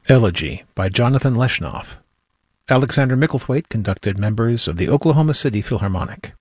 Elegy by Jonathan Leshnoff. Alexander Micklethwaite conducted members of the Oklahoma City Philharmonic.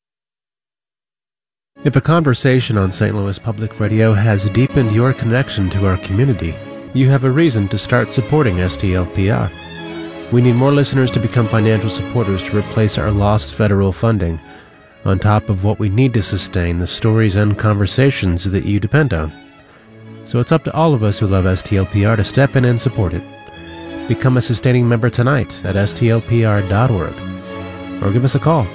If a conversation on St. Louis Public Radio has deepened your connection to our community, you have a reason to start supporting STLPR. We need more listeners to become financial supporters to replace our lost federal funding, on top of what we need to sustain the stories and conversations that you depend on. So it's up to all of us who love STLPR to step in and support it. Become a sustaining member tonight at stlpr.org or give us a call,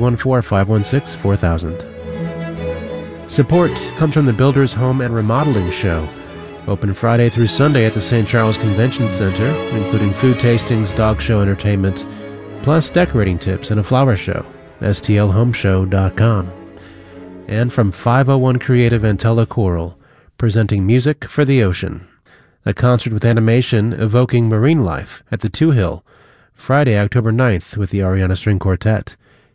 314-516-4000. Support comes from the Builders Home and Remodeling Show, open Friday through Sunday at the St. Charles Convention Center, including food tastings, dog show entertainment, plus decorating tips and a flower show, stlhomeshow.com. And from 501 Creative Antella Choral, presenting Music for the Ocean, a concert with animation evoking marine life at the Two Hill, Friday, October 9th with the Ariana String Quartet.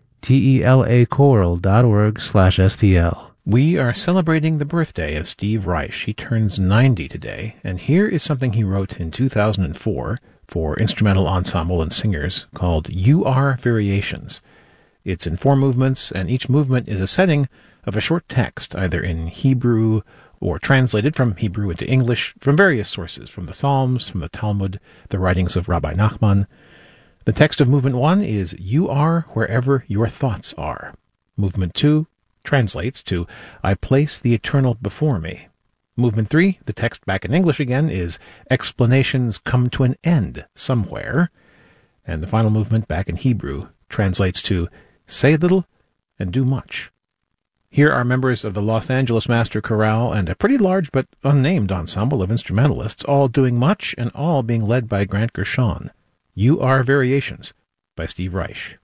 telachoral.org/stl. We are celebrating the birthday of Steve Reich. He turns 90 today, and here is something he wrote in 2004 for instrumental ensemble and singers called You Are Variations. It's in 4 movements, and each movement is a setting of a short text, either in Hebrew or translated from Hebrew into English from various sources, from the Psalms, from the Talmud, the writings of Rabbi Nachman. The text of Movement 1 is, You are wherever your thoughts are. Movement 2 translates to, I place the eternal before me. Movement 3, the text back in English again, is, Explanations come to an end somewhere. And the final movement back in Hebrew translates to, Say little and do much. Here are members of the Los Angeles Master Chorale and a pretty large but unnamed ensemble of instrumentalists, all doing much and all being led by Grant Gershon. You Are Variations by Steve Reich.